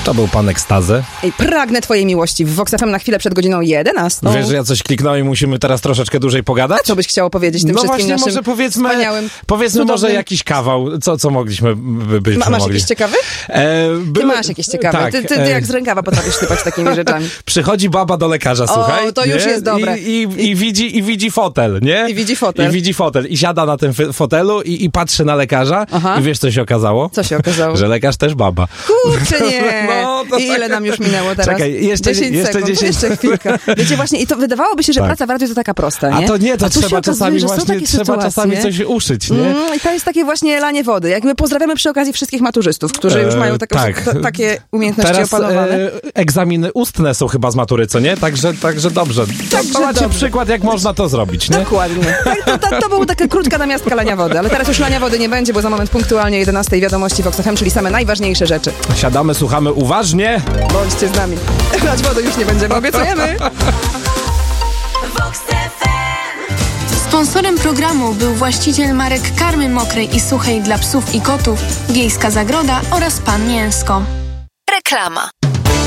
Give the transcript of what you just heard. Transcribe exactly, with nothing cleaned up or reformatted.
To był pan Ekstazy. Ej, pragnę twojej miłości w Vox F M na chwilę przed godziną jedenastą. Wiesz, że ja coś kliknąłem i musimy teraz troszeczkę dłużej pogadać? A co byś chciało powiedzieć tym no wszystkim właśnie, naszym może powiedzmy, wspaniałym, powiedzmy cudownym... może jakiś kawał, co, co mogliśmy by być. Ma, masz mogli. jakiś ciekawy? E, by... Ty masz jakieś ciekawe. Tak, ty, ty, ty e... jak z rękawa potrafisz sypać takimi rzeczami. Przychodzi baba do lekarza, słuchaj. O, to już nie? jest dobre. I, i, i, widzi, I widzi fotel, nie? I widzi fotel. I widzi fotel. I siada na tym fotelu i, i patrzy na lekarza. Aha. I wiesz, co się okazało? Co się okazało? Że lekarz też baba. Kurczę, nie. No, to I ile tak... nam już minęło teraz? Czekaj, jeszcze dziesięć jeszcze sekund, dziesięć jeszcze chwilkę. Wiecie, właśnie, i to wydawałoby się, że tak. praca w radiu to taka prosta, nie? A to nie, to A tu trzeba czasami okazuje, właśnie, trzeba sytuacje. czasami coś uszyć, nie? Mm, I to jest takie właśnie lanie wody. Jak my pozdrawiamy przy okazji wszystkich maturzystów, którzy już mają taką, tak. t- takie umiejętności Teraz, opanowane. E, egzaminy ustne są chyba z matury, co nie? Także, także dobrze. Także to macie dobrze. przykład, jak można to zrobić, nie? Dokładnie. Tak, to, to, to była taka krótka namiastka lania wody, ale teraz już lania wody nie będzie, bo za moment punktualnie jedenastej wiadomości Vox F M, czyli same najważniejsze rzeczy. Siadamy, słuchamy uważnie. Bądźcie z nami. Lać wody już nie będziemy, obiecujemy. Sponsorem programu był właściciel marek karmy mokrej i suchej dla psów i kotów, Wiejska Zagroda oraz Pan Mięsko. Reklama.